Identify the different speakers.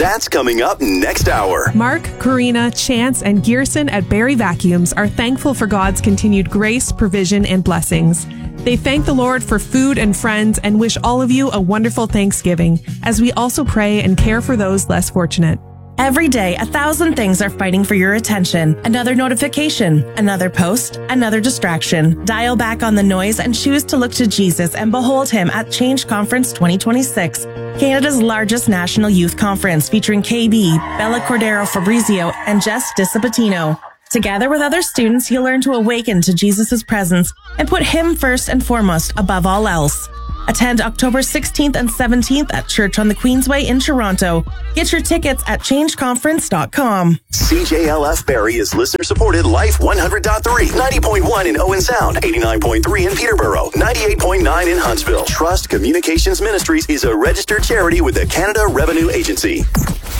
Speaker 1: That's coming up next hour.
Speaker 2: Mark, Karina, Chance, and Gearson at Barry Vacuums are thankful for God's continued grace, provision, and blessings. They thank the Lord for food and friends and wish all of you a wonderful Thanksgiving, as we also pray and care for those less fortunate.
Speaker 3: Every day, 1,000 things are fighting for your attention. Another notification, another post, another distraction. Dial back on the noise and choose to look to Jesus and behold Him at Change Conference 2026, Canada's largest national youth conference featuring KB, Bella Cordero Fabrizio, and Jess Disabatino. Together with other students, you'll learn to awaken to Jesus' presence and put Him first and foremost above all else. Attend October 16th and 17th at Church on the Queensway in Toronto. Get your tickets at changeconference.com.
Speaker 1: CJLF Barrie is listener-supported Life 100.3, 90.1 in Owen Sound, 89.3 in Peterborough, 98.9 in Huntsville. Trust Communications Ministries is a registered charity with the Canada Revenue Agency.